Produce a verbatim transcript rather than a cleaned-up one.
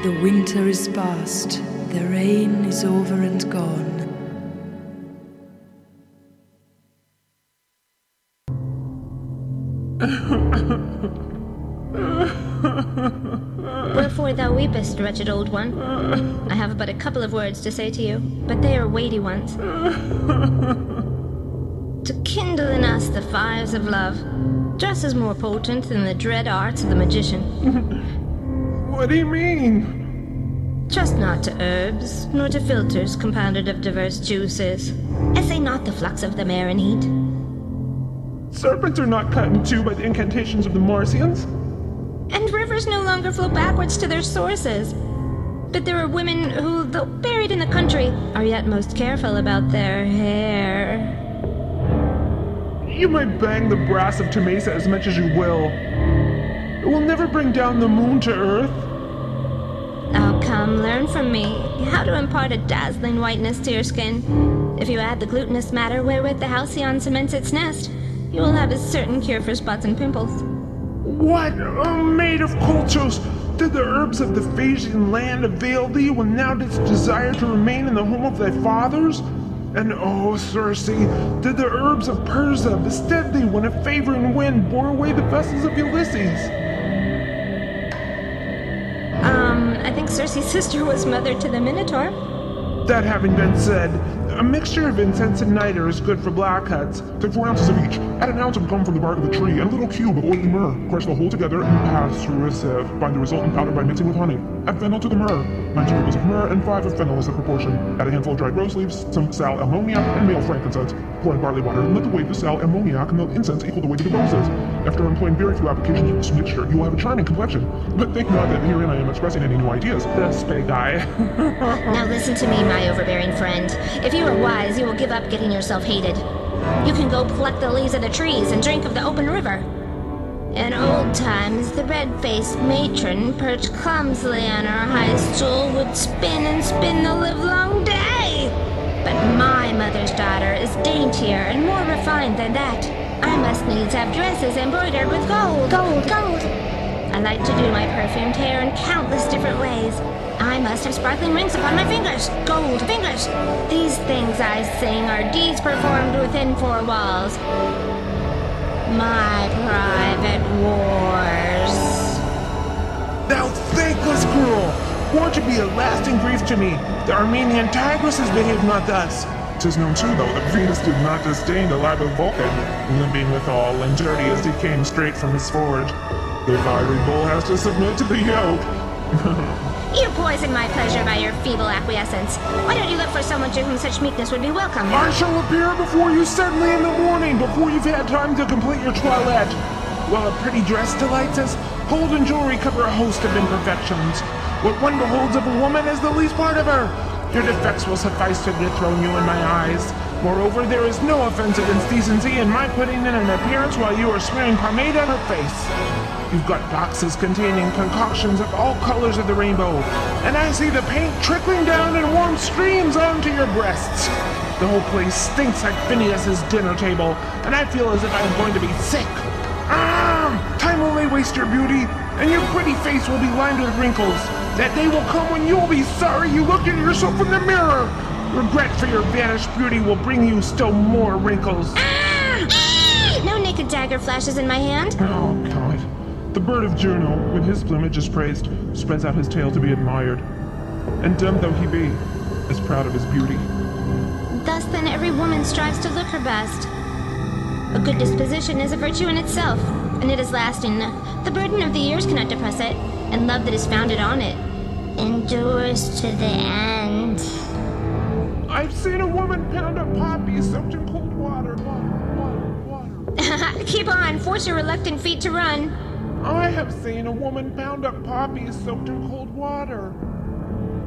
The winter is past, the rain is over and gone. Wherefore thou weepest, wretched old one? I have but a couple of words to say to you, but they are weighty ones. To kindle in us the fires of love, just as more potent than the dread arts of the magician. What do you mean? Trust not to herbs, nor to philters compounded of diverse juices. Essay not the flux of the mare and heat. Serpents are not cut in two by the incantations of the Marcians. And rivers no longer flow backwards to their sources. But there are women who, though buried in the country, are yet most careful about their hair. You might bang the brass of Temesa as much as you will. It will never bring down the moon to earth. Oh, come, learn from me how to impart a dazzling whiteness to your skin. If you add the glutinous matter wherewith the halcyon cements its nest, you will have a certain cure for spots and pimples. What, O maid of Colchos? Did the herbs of the Phasian land avail thee when thou didst desire to remain in the home of thy fathers? And oh, Circe, did the herbs of Persia bestead thee when a favoring wind bore away the vessels of Ulysses? Um, I think Circe's sister was mother to the Minotaur. That having been said, a mixture of incense and niter is good for black cuts. Take four ounces of each. Add an ounce of gum from the bark of the tree and a little cube of oily myrrh. Crush the whole together and pass through a sieve. Bind the resultant powder by mixing with honey. Add fennel to the myrrh. Nine tablespoons of myrrh and five of fennel is the proportion. Add a handful of dried rose leaves, some sal ammoniac, and male frankincense. Pour in barley water and let the weight of the sal ammoniac and the incense equal the weight of the roses. After employing very few applications of this mixture, you will have a charming complexion. But think not that herein I am expressing any new ideas. This big guy. Now listen to me, my overbearing friend. If you are wise, you will give up getting yourself hated. You can go pluck the leaves of the trees and drink of the open river. In old times, the red-faced matron, perched clumsily on her high stool, would spin and spin the livelong day. But my mother's daughter is daintier and more refined than that. I must needs have dresses embroidered with gold. Gold, gold. I like to do my perfumed hair in countless different ways. I must have sparkling rings upon my fingers. Gold fingers. These things I sing are deeds performed within four walls. My private wars. Thou thankless girl! War to be a lasting grief to me. The Armenian tigress has behaved not thus. 'Tis known too, though, that Venus did not disdain the lab of Vulcan, limping withal and dirty as he came straight from his forge. The fiery bull has to submit to the yoke. You poison my pleasure by your feeble acquiescence. Why don't you look for someone to whom such meekness would be welcome? I shall appear before you suddenly in the morning, before you've had time to complete your toilette. While a pretty dress delights us, gold and jewelry cover a host of imperfections. What one beholds of a woman is the least part of her. Your defects will suffice to dethrone you in my eyes. Moreover, there is no offense against decency in my putting in an appearance while you are smearing pomade on her face. You've got boxes containing concoctions of all colors of the rainbow, and I see the paint trickling down in warm streams onto your breasts. The whole place stinks like Phineas's dinner table, and I feel as if I am going to be sick. Ah! Time will lay waste your beauty, and your pretty face will be lined with wrinkles. That day will come when you'll be sorry you looked at yourself in the mirror. Regret for your vanished beauty will bring you still more wrinkles. Ah! Ah! No naked dagger flashes in my hand. Oh, God. The bird of Juno, when his plumage is praised, spreads out his tail to be admired. And dumb though he be, is proud of his beauty. Thus then every woman strives to look her best. A good disposition is a virtue in itself, and it is lasting. The burden of the years cannot depress it, and love that is founded on it endures to the end. I've seen a woman pound up poppies soaked in cold water, water, water, water. Keep on, force your reluctant feet to run. I have seen a woman pound up poppies soaked in cold water.